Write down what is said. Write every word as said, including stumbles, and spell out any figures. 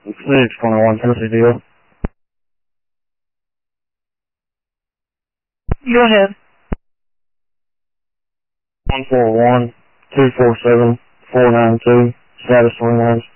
six twenty-one Tennessee deal. Go ahead. one four one, two four seven, four nine two, status twenty-nine.